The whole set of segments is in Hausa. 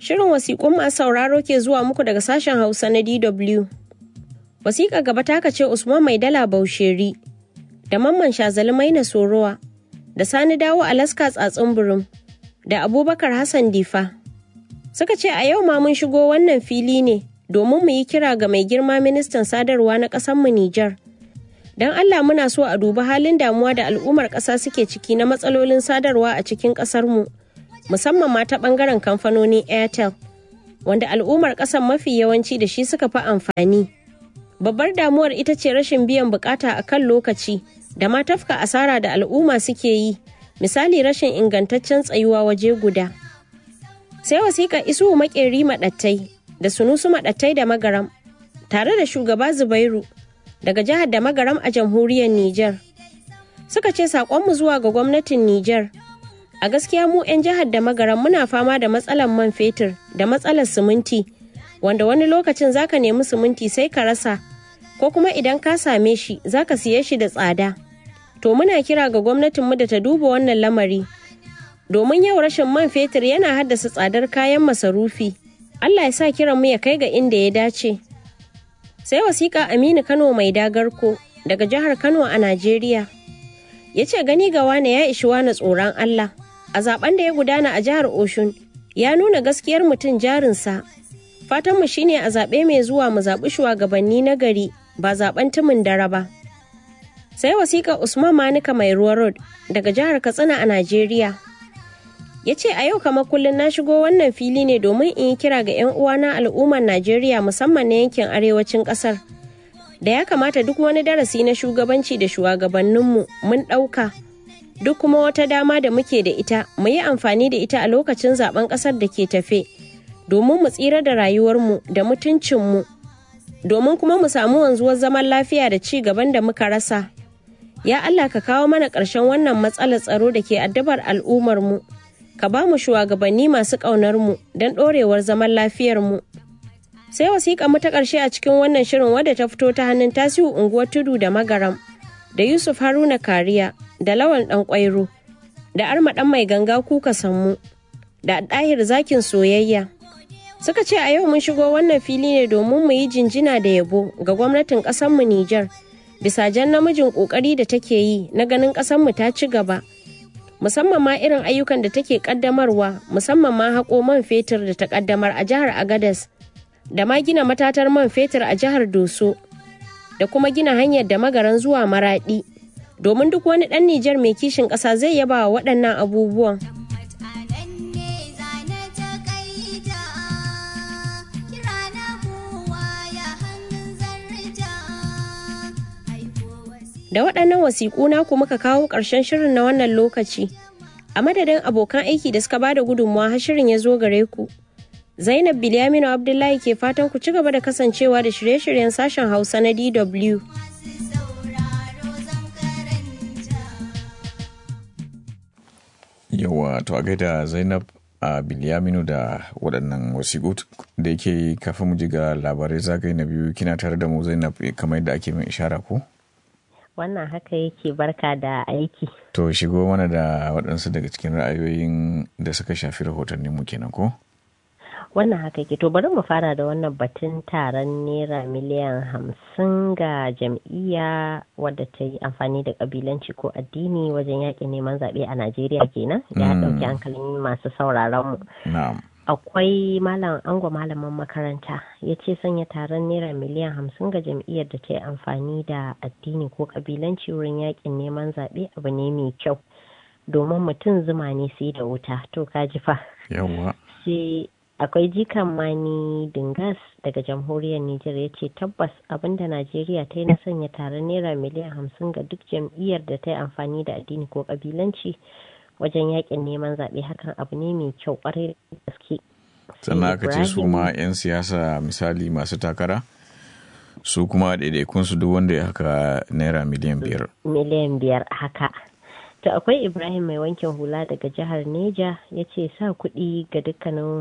Shirin wasiƙun masu sauraro ke zuwa muku daga sashen Hausa na DW. Wasiƙa gaba taka ce Usman Maidala Bausheri, da Mamman Shazali Maina Sorowa, da Sani Dawo Alaska Tsatsin Burum, da Abubakar Hassan Difa. Suka ce a yau ma mun shigo wannan fili ne domin mu yi kira ga mai girma ministan sadarwa na ƙasarmu Nijar. Don Allah muna so a duba halin damuwa da al'ummar ƙasa suke ciki na matsalolin sadarwa a cikin ƙasarmu, musamman ma ta ɓangaren kamfanonin Airtel, wanda al'ummar ƙasar mafi yawanci da shi suka fi amfani. Babbar damuwar ita ce rashin biyan bukata a kan lokaci da ma tafka asara da al'umma suke yi, misali rashin ingantaccen tsayuwa waje guda. Sai wasiƙa Isuhu Makeri Maɗattai da Sunusu Maɗattai da Magaram, tare da shugaba Zubairu daga jihar da Magaram a jamhuriyar Nijar. Suka ce saƙonmu zuwa ga gwamnatin Nijar. A gaskiya mu 'yan jihar da Magaram muna fama da matsalar man fetur da matsalar siminti, wanda wani lokacin zaka nemi siminti sai ka rasa, ko kuma idan ka same shi zaka siye shi da tsada. To muna kira ga gwamnatinmu da ta duba wannan lamari, domin yau rashin man fetur yana haddasa tsadar kayan masarufi. Allah ya sa kiranmu ya kai ga inda ya dace. Sai wasiƙa Aminu Kano mai dagarko daga jihar Kano a Najeriya. Ya ce gani ga wane ya ishi wane tsoron Allah. A zaben da ya gudana a jihar Oshun ya nuna gaskiyar mutum jarinsa. Fatanmu shine a zaɓe mai zuwa mu zaɓi shugabanni na gari, ba zaɓen tumin dare ba. Sai wasiƙa Usman Manika mai ruwa road daga jihar Katsina a Najeriya. Ya ce a yau kamar kullum na shigo wannan fili ne domin in yi kira ga 'yan uwana al'ummar Najeriya musamman na yankin arewacin ƙasar, da ya kamata duk wani darasi na shugabanci da shugabanninmu mun ɗauka, duk kuma wata dama da muke da ita mu yi amfani da ita a lokacin zaben ƙasar da ke tafe, domin mu tsira da rayuwarmu da mutuncinmu, domin kuma mu samu wanzuwar zaman lafiya da ci gaban da muka rasa. Ya Allah ka kawo mana ƙarshen wannan matsalar tsaro da ke addabar al'ummarmu. Ka ba mu shugabanni masu ƙaunarmu don ɗorewar zaman lafiyarmu. Sai wasiƙa mu ta ƙarshe a cikin wannan shirin wadda ta fito ta hannun Tasiu Unguwar Tudu da Magaram, da Yusuf Haruna Kariya, da Lawan Ɗan Ƙwairo, da Arma Ɗan Mai Ganga Kuka Sammu, da Ɗahir Zakin Soyayya. Suka ce a yau mun shigo wannan fili ne domin mu yi jinjina da yabo ga gwamnatin ƙasarmu Nijar, bisa jan namijin ƙoƙari da take yi na ganin ƙasarmu ta ci gaba, musamman ma irin ayyukan da take kaddamarwa, musamman ma haƙo man fetur da ta kaddamar a jihar Agadez, da ma gina matatar man fetur a jihar Doso, da kuma gina hanyar da Magaran zuwa Maraɗi, domin duk wani ɗan Nijar mai kishin ƙasa zai yaba wa waɗannan abubuwan. Da waɗannan wasiƙu naku muka kawo ƙarshen shirin na wannan lokaci. A madadin abokan aiki da suka bada gudunmawa har shirin ya zo gare ku. Zainab Bilyaminu Abdullahi ke fatan ku ci gaba da kasancewa da shirye-shiryen sashen Hausa na DW. Yawa to a gaida Zainab a Bilyaminu da waɗannan wasiƙu da yake kafin mu ji ga labarai zagaye na biyu, kina tare da mu Zainab kamar yadda ake min ishara ko? Wannan haka yake, barka da aiki. To shigo mana da waɗansu daga cikin ra'ayoyin da suka shafi rahotannin mu kenan ko? Wannan haka yake, to bari mu fara da wannan batun taron naira miliyan 50 ga jam'iyya wadda ta yi amfani da kabilanci ko addini wajen yaƙin neman zaɓe a Najeriya kenan. Ya ɗauki hankalin masu sauraron mu. Na'am. Akwai malam ango malamin makaranta ya ce sanya taron naira miliyan 50 ga jam'iyyar da ta yi amfani da addini ko kabilanci wurin yakin neman zaɓe abu ne mai kyau, domin mutum zuma ne sai da wuta, to ka ji fa. Yawwa. Sai akwai jikan Mani Dingas daga jamhuriyar Nijar ya ce tabbas abinda Najeriya ta yi na sanya taron naira miliyan 50 ga duk jam'iyyar da ta yi amfani da addini ko kabilanci wajen yakin neman zaɓe hakan abu ne mai kyau ƙwarai da gaske. Sannan aka ce su ma 'yan siyasa misali masu takara su kuma ɗaiɗaikunsu duk wanda ya haka naira miliyan 5. Miliyan 5 haka. To akwai Ibrahim mai wankin hula daga jihar Neja ya ce sa kuɗi ga dukkanin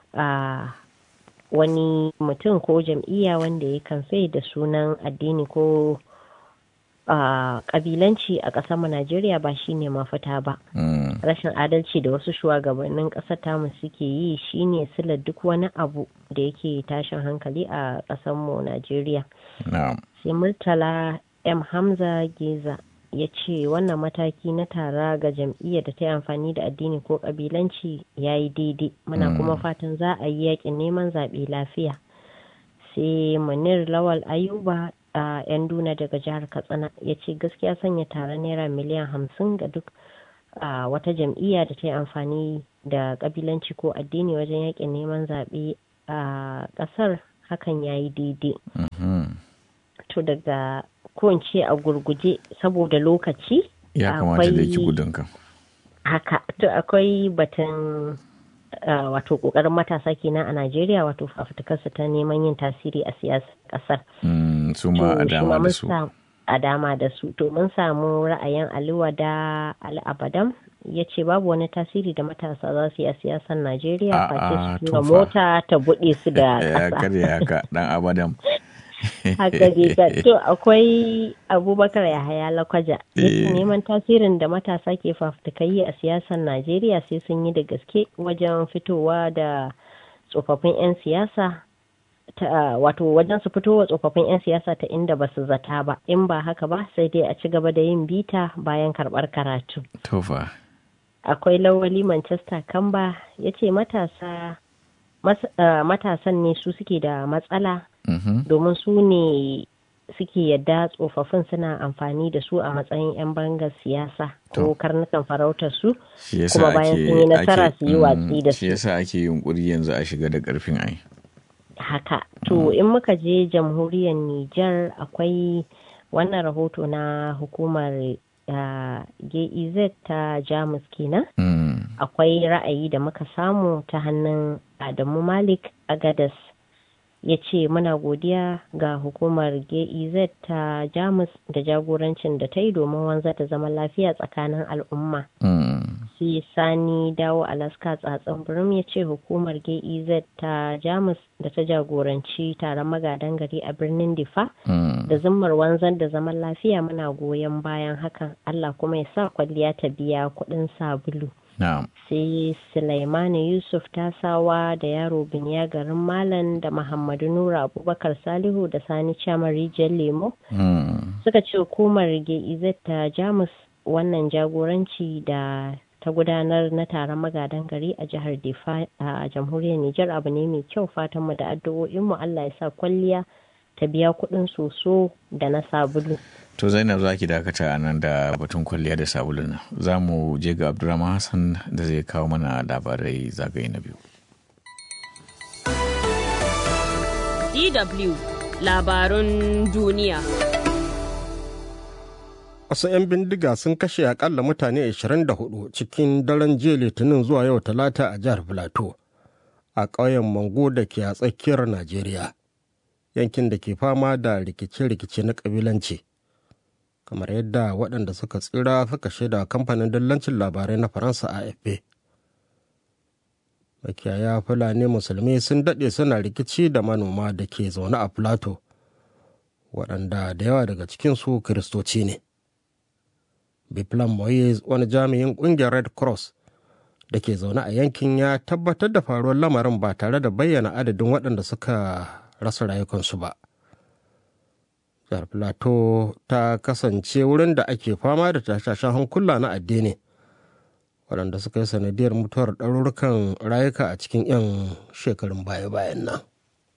wani mutum ko jam'iyya wanda ya kamfe da sunan addini ko kabilanci a ƙasar mu Najeriya ba shine mafita ba. rashin adalci da wasu shugabannin ƙasar tamu suke yi shine silar duk wani abu da yake tashin hankali a ƙasarmu Najeriya. Sai Murtala M. Hamza Geza ya ce wannan mataki na tara ga jam'iyyar da ta yi amfani da addini ko ƙabilanci ya yi daidai. Muna kuma fatan za a yi yakin neman zaɓe lafiya. Sai Munir Lawal Ayuba a yan duna daga jihar Katsina ya ce gaskiya sanya taron naira miliyan 50 ga duk wata jam'iyya da ta yi amfani da kabilanci ko addini wajen yakin neman zaɓe a ƙasar hakan ya yi daidai. To daga kowace a gurguje saboda lokaci ya kamata da ki gudunka haka to akwai batun wato kokarin matasa kenan a Najeriya wato fafutukarsu ta neman yin tasiri a siyasar kasar. Su ma a dama da su. To mun samu ra'ayin Aliwa da Al'abadam ya ce babu wani tasiri da matasa za su yi a siyasar Najeriya face su tura mota ta buɗe su da ƙasa. Karya haka ɗan Abadam. Haka dai to akwai Abubakar Yahaya Lakwaja yake neman tasirin da matasa ke fafutukai a siyasar Najeriya sai sun yi da gaske wajen fitowa da tsofaffin 'yan siyasa wato wajen su fitowa tsofaffin 'yan siyasa ta inda ba su zata ba, in ba haka ba sai dai a ci gaba da yin bita bayan karɓar karatu. Tofa. Akwai Lawali Manchester Kamba ya ce matasan ne su suke da matsala domin su ne suke yadda tsofaffin suna amfani da su a matsayin 'yan bangar siyasa ko karnukan farautar su kuma bayan sun yi nasara su yi watsi da su. Shi yasa ake yunkuri yanzu a shiga da karfin ai. Haka to in muka je jamhuriyar Nijar akwai wannan rahoto na hukumar GEZ ta Jamus kenan. Akwai ra'ayi da muka samu ta hannun Adamu Malik Agadas ya ce muna godiya ga hukumar GEZ ta Jamus da jagorancin da ta yi domin wanzar da zaman lafiya tsakanin al'umma. Sai Sani Dawo Alaska Tsatsan Birim ya ce hukumar GEZ ta Jamus da ta jagoranci taron magadan gari a birnin Difa da zimmar wanzar da zaman lafiya muna goyon bayan hakan, Allah kuma ya sa kwalliya ta biya kuɗin sabulu. Sai Sulaimani Yusuf Tasawa da yaro Biniya garin Malam da Muhammadu Nura Abubakar Salihu da Sani Chamari Lemo suka ce hukumar GEZ ta Jamus wannan jagoranci da ta gudanar na taron magadan gari a jihar Difa a jamhuriyar Nijar abu ne mai kyau, fatanmu da addu'o'inmu Allah ya sa kwalliya ta biya kuɗin soso da na sabulu. To Zainab za ki dakata a nan da batun kwalliya da sabulun nan. Za mu je ga Abdurrahman Hassan da zai kawo mana labarai zagaye na biyu. DW labarun duniya. Wasu 'yan bindiga sun kashe akalla mutane 24 cikin daren jiya Litinin zuwa yau Talata a jihar Filato a ƙauyen Mango da ke a tsakiyar Najeriya, yankin da ke fama da rikice-rikice na ƙabilanci. Kamar yadda waɗanda suka tsira suka shaida kamfanin dillancin labarai na Faransa AFP. Makiyaya Fulani Musulmi sun daɗe suna rikici da manoma da ke zaune a Filato, waɗanda da yawa daga cikinsu Kiristoci ne. Biplan Moyes, wani jami'in ƙungiyar Red Cross da ke zaune a yankin, ya tabbatar da faruwar lamarin ba tare da bayyana adadin waɗanda suka rasa rayukansu ba. Jihar Filato ta kasance wurin da ake fama da tashashen hankula na addini waɗanda suka yi sanadiyar mutuwar ɗarurukan rayuka a cikin 'yan shekarun baya-bayan nan.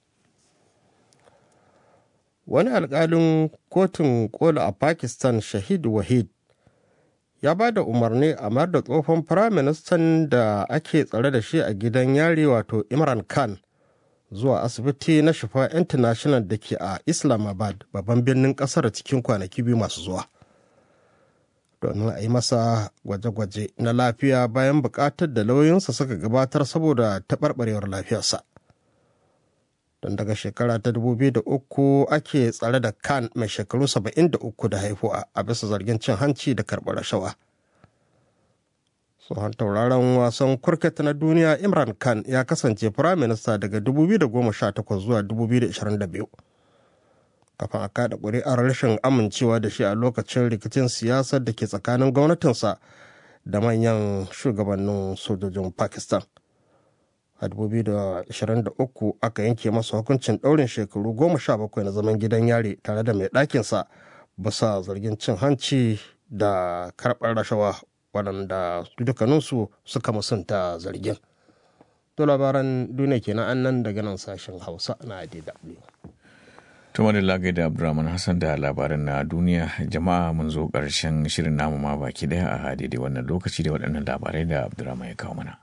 Wani alƙalin kotun kola a Pakistan, Shahid Wahid, ya ba da umarni a mayar da tsohon firaministan da ake tsare da shi a gidan yari wato Imran Khan zuwa asibiti na Shifa International da ke a Islamabad, babban birnin kasar, cikin kwanaki 2 masu zuwa domin a yi masa gwaje-gwaje na lafiya bayan bukatar da lauyoyinsa suka gabatar saboda taɓarɓarewar lafiyarsa. Don daga shekara ta 2003 ake tsare da Khan mai shekaru 73 da haihuwa a bisa zargin cin hanci da karɓar rashawa. Tsohon tauraron wasan kurket na duniya Imran Khan ya kasance firaminista daga 2018 zuwa 2022 kafin a kada ƙuri'ar rashin amincewa da shi a lokacin rikicin siyasar da ke tsakanin gwamnatinsa da manyan shugabannin sojojin Pakistan. A 2023 aka yanke masa hukuncin ɗaurin shekaru 17 na zaman gidan yari tare da mai ɗakinsa bisa zargin cin hanci da karɓar rashawa, waɗanda dukkaninsu suka musanta zargin. To labaran duniya kenan annan daga nan sashen Hausa na DW. Tuma da lagai da Abdurrahman Hassan da labaran na duniya. Jama'a mun zo ƙarshen shirin namu ma baki ɗaya a daidai wannan lokaci da waɗannan labarai da Abdurrahman ya kawo mana.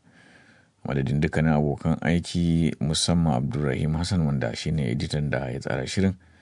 Madadin dukkanin abokan aiki musamman Abdurrahim Hassan wanda shine editan da ya tsara shirin.